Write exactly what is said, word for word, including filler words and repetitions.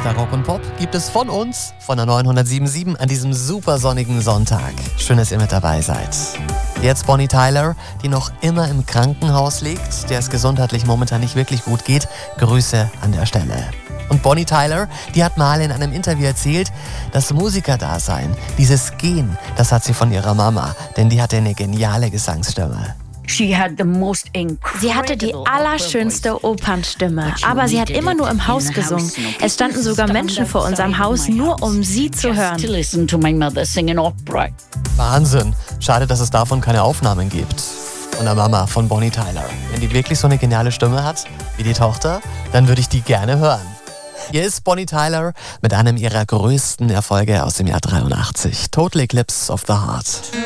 bei Rock und Pop gibt es von uns, von der neunhundertsieben Komma sieben an diesem super sonnigen Sonntag. Schön, dass ihr mit dabei seid. Jetzt Bonnie Tyler, die noch immer im Krankenhaus liegt, der es gesundheitlich momentan nicht wirklich gut geht. Grüße an der Stelle. Und Bonnie Tyler, die hat mal in einem Interview erzählt, das Musikerdasein, dieses Gen, das hat sie von ihrer Mama, denn die hatte eine geniale Gesangsstimme. Sie hatte die allerschönste Opernstimme, aber sie hat immer nur im Haus gesungen. Es standen sogar Menschen vor unserem Haus, nur um sie zu hören. Wahnsinn. Schade, dass es davon keine Aufnahmen gibt. Und der Mama von Bonnie Tyler. Wenn die wirklich so eine geniale Stimme hat, wie die Tochter, dann würde ich die gerne hören. Hier ist Bonnie Tyler mit einem ihrer größten Erfolge aus dem Jahr dreiundachtzig. Total Eclipse of the Heart.